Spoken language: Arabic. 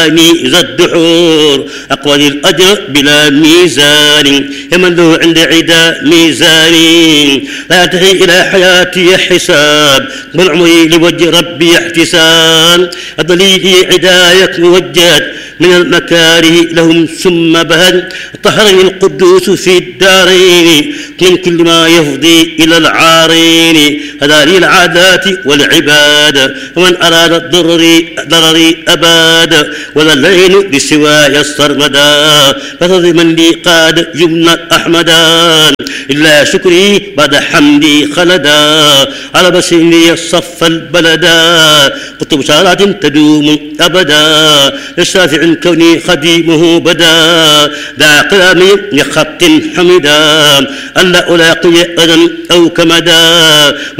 ذا الدحور أقوى الأجر بلا ميزان يمن له عند عدا ميزان لا ينتهي إلى حياتي حساب بل عمري لوجه ربي احتساب الضليل عداية موجهت من المكاره لهم ثم بهد طهرني القدوس في الدارين من كل ما يفضي إلى العارين هذه العادات والعباد ومن أراد ضرري أباد ولا الليل بسواي السرمدا فتضي من لي قاد يمنى أحمدان إلا شكري بعد حمدي خلدا على بسيني الصف البلدا قلت بشارات تدوم أبدا للشافع كوني خديمه بدا دع قلامي لخط حمدا ألا ألاقي أذى أو كمدا